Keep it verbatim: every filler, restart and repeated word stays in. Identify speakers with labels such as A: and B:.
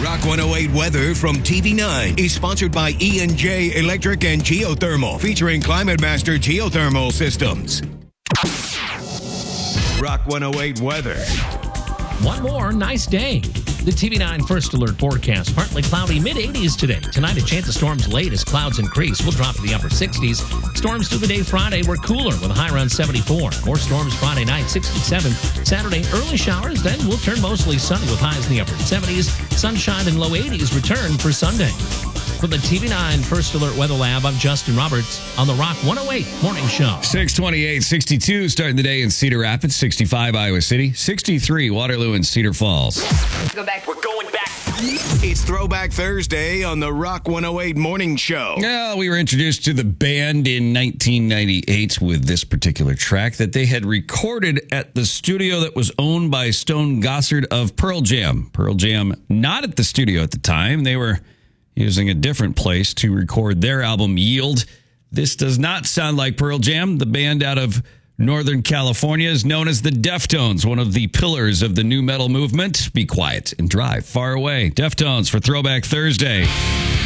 A: Rock one oh eight weather from T V nine is sponsored by E and J Electric and Geothermal, featuring Climate Master Geothermal Systems. Rock one oh eight weather.
B: One more nice day. The T V nine First Alert forecast. Partly cloudy, mid eighties today. Tonight, a chance of storms late as clouds increase. We'll drop to the upper sixties. Storms through the day Friday were cooler with a high around seventy-four. More storms Friday night, sixty-seven. Saturday, early showers. Then we'll turn mostly sunny with highs in the upper seventies. Sunshine and low eighties return for Sunday. For the T V nine First Alert Weather Lab, I'm Justin Roberts on the Rock one oh eight Morning Show.
C: six twenty-eight, sixty-two starting the day in Cedar Rapids, sixty-five Iowa City, sixty-three Waterloo and Cedar Falls.
D: Go back. We're going back.
A: It's Throwback Thursday on the Rock one oh eight Morning Show.
C: Yeah, we were introduced to the band in nineteen ninety-eight with this particular track that they had recorded at the studio that was owned by Stone Gossard of Pearl Jam. Pearl Jam not at the studio at the time. They were using a different place to record their album Yield. This does not sound like Pearl Jam. The band out of Northern California is known as the Deftones, one of the pillars of the new metal movement. Be quiet and drive far away. Deftones for Throwback Thursday.